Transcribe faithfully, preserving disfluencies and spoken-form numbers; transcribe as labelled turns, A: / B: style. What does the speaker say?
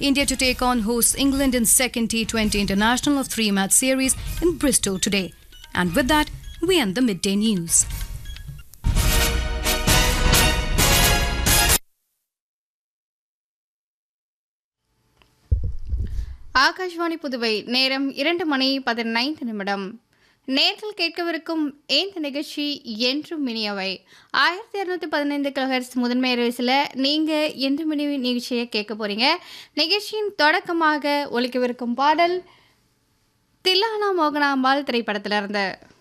A: India to take on hosts England in second T twenty International of three-match series in Bristol today. And with that, we end the midday news.
B: Akashvani Puduvai நேரம் இரண்டு மணி பதினைந்து நிமிடம். நேர்கள் கேட்கவிருக்கும் இந்த நிகழ்ச்சி என்றும் மினியவை. ஆயிரத்தி இரநூத்தி பதினைந்து கிலோஹெர்ட்ஸ் முதன்மை அலைவரிசையில் நீங்கள் என்று மினி நிகழ்ச்சியை கேட்க போகிறீங்க. நிகழ்ச்சியின் தொடக்கமாக ஒலிக்கவிருக்கும் பாடல் தில்லானா மோகனாம்பாள் திரைப்படத்திலிருந்து.